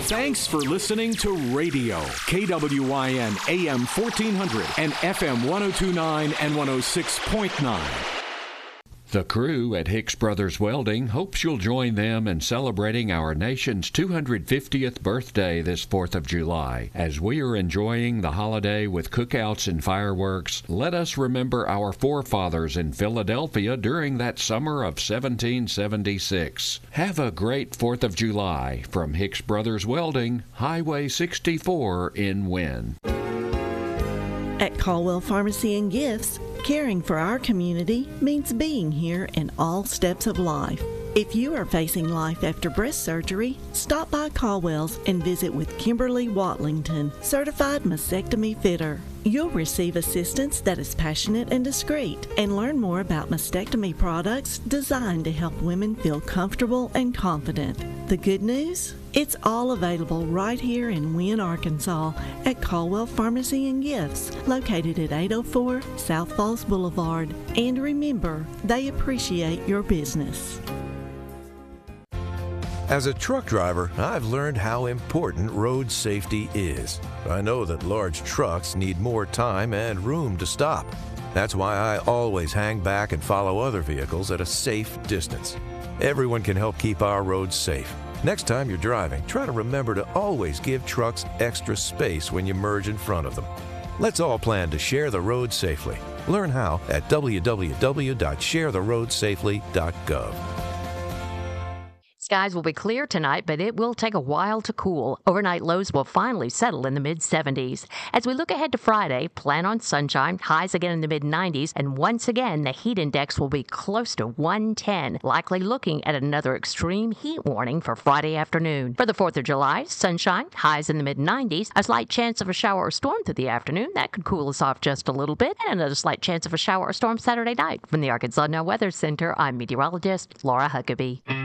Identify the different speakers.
Speaker 1: Thanks for listening to Radio KWYN AM 1400 and FM 1029 and 106.9.
Speaker 2: The crew at Hicks Brothers Welding hopes you'll join them in celebrating our nation's 250th birthday this 4th of July. As we are enjoying the holiday with cookouts and fireworks, let us remember our forefathers in Philadelphia during that summer of 1776. Have a great 4th of July from Hicks Brothers Welding, Highway 64 in Wynne.
Speaker 3: At Caldwell Pharmacy and Gifts, caring for our community means being here in all steps of life. If you are facing life after breast surgery, stop by Caldwell's and visit with Kimberly Watlington, certified mastectomy fitter. You'll receive assistance that is passionate and discreet, and learn more about mastectomy products designed to help women feel comfortable and confident. The good news? It's all available right here in Wynne, Arkansas at Caldwell Pharmacy and Gifts, located at 804 South Falls Boulevard. And remember, they appreciate your business.
Speaker 4: As a truck driver, I've learned how important road safety is. I know that large trucks need more time and room to stop. That's why I always hang back and follow other vehicles at a safe distance. Everyone can help keep our roads safe. Next time you're driving, try to remember to always give trucks extra space when you merge in front of them. Let's all plan to share the road safely. Learn how at www.sharetheroadsafely.gov.
Speaker 5: Skies will be clear tonight, but it will take a while to cool. Overnight lows will finally settle in the mid-70s. As we look ahead to Friday, plan on sunshine, highs again in the mid-90s, and once again, the heat index will be close to 110, likely looking at another extreme heat warning for Friday afternoon. For the 4th of July, sunshine, highs in the mid-90s, a slight chance of a shower or storm through the afternoon. That could cool us off just a little bit, and another slight chance of a shower or storm Saturday night. From the Arkansas Now Weather Center, I'm meteorologist Laura Huckabee.